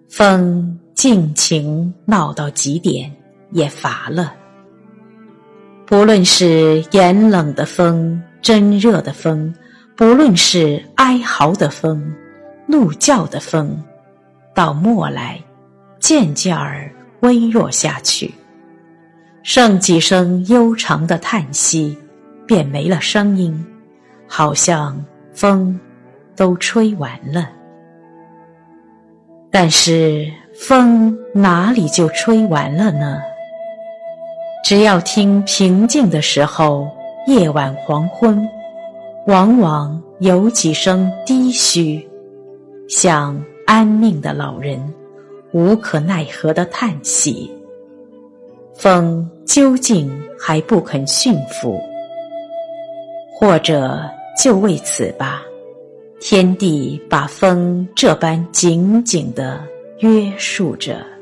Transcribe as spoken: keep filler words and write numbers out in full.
风尽情闹到极点，也乏了。不论是严冷的风，真热的风，不论是哀嚎的风，怒叫的风，到末来渐渐而微弱下去，剩几声悠长的叹息，便没了声音，好像风都吹完了。但是风哪里就吹完了呢？只要听平静的时候，夜晚黄昏，往往有几声低嘘，像安命的老人无可奈何的叹息。风究竟还不肯驯服，或者就为此吧，天地把风这般紧紧地约束着。